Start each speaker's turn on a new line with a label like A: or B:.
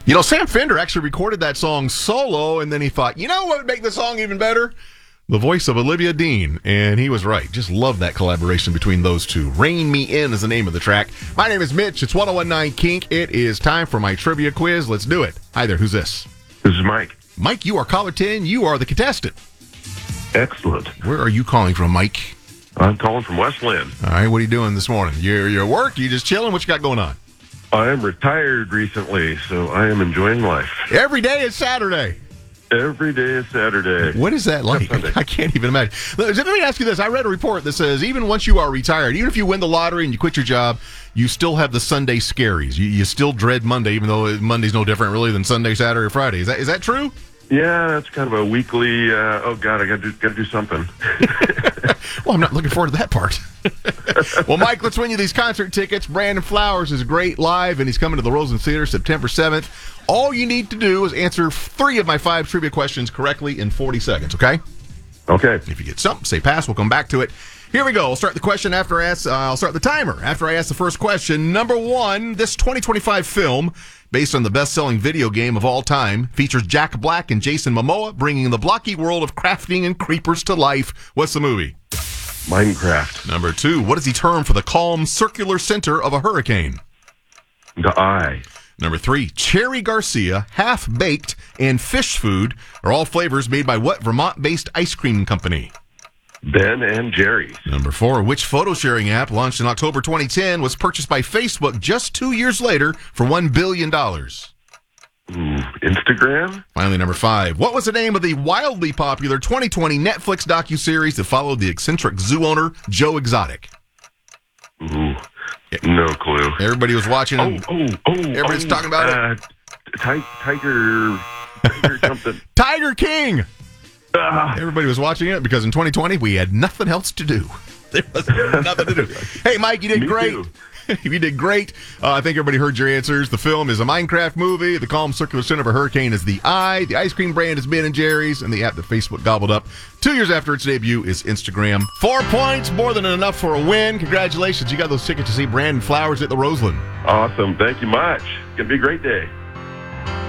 A: You know, Sam Fender actually recorded that song solo, and then he thought, you know what would make the song even better? The voice of Olivia Dean. And he was right. Just love that collaboration between those two. Rain Me In is the name of the track. My name is Mitch. It's 1019 Kink. It is time for my trivia quiz. Let's do it. Hi there. Who's this?
B: This is Mike.
A: Mike, you are caller 10. You are the contestant.
B: Excellent.
A: Where are you calling from, Mike?
B: I'm calling from West Lynn.
A: All right. What are you doing this morning? You're at work? You just chilling? What you got going on?
B: I am retired recently, so I am enjoying life.
A: Every day is Saturday.
B: Every day is Saturday.
A: What is that like? I can't even imagine. Let me ask you this. I read a report that says even once you are retired, even if you win the lottery and you quit your job, you still have the Sunday scaries. You still dread Monday, even though Monday's no different really than Sunday, Saturday, or Friday. Is that true?
B: Yeah, that's kind of a weekly, oh, God, I got to do something.
A: Well, I'm not looking forward to that part. Well, Mike, let's win you these concert tickets. Brandon Flowers is great live, and he's coming to the Roseland Theater September 7th. All you need to do is answer 3 of my 5 trivia questions correctly in 40 seconds, okay?
B: Okay.
A: If you get something, say pass. We'll come back to it. Here we go. I'll start the question after I ask. I'll start the timer after I ask the first question. Number 1, this 2025 film, based on the best-selling video game of all time, features Jack Black and Jason Momoa bringing the blocky world of crafting and creepers to life. What's the movie?
B: Minecraft.
A: Number 2, what is the term for the calm circular center of a hurricane?
B: The Eye.
A: Number 3, Cherry Garcia, Half Baked, and Fish Food are all flavors made by what Vermont-based ice cream company?
B: Ben and Jerry's.
A: Number 4, which photo-sharing app launched in October 2010 was purchased by Facebook just 2 years later for $1 billion?
B: Instagram.
A: Finally, number 5, what was the name of the wildly popular 2020 Netflix docuseries that followed the eccentric zoo owner, Joe Exotic?
B: No clue.
A: Everybody was watching. Everybody's talking about it.
B: Tiger something.
A: Tiger King. Everybody was watching it because in 2020 we had nothing else to do. There was nothing to do. Hey, Mike, you did great. You did great. I think everybody heard your answers. The film is a Minecraft movie. The calm circular center of a hurricane is The Eye. The ice cream brand is Ben & Jerry's. And the app that Facebook gobbled up 2 years after its debut is Instagram. 4 points, more than enough for a win. Congratulations. You got those tickets to see Brandon Flowers at the Roseland.
B: Awesome. Thank you much. It's going to be a great day.